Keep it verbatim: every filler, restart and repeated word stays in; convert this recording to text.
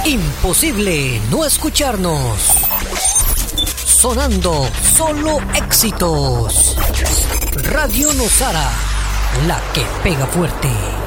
Imposible no escucharnos. Sonando solo éxitos. Radio Nosara, la que pega fuerte.